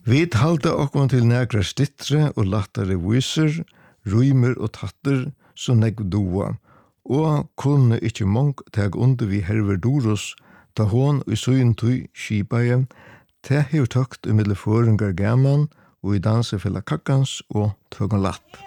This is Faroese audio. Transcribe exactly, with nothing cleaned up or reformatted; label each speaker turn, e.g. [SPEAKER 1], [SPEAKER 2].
[SPEAKER 1] Vi talte okkom til nekra stittre og lattare viser, rymer og tatter som negv doa, og kunne ikkje mong teg under vi herver Doros, ta hon i søyn tøy skipaie, te hev tøkt umiddelføringar gaman, og i dansefella kakkans og tøgon latt.